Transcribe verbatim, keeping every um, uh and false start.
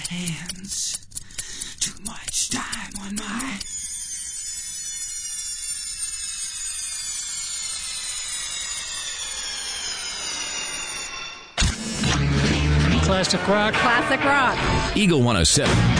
hands. Too much time on my... Classic rock. Classic rock. Eagle one oh seven.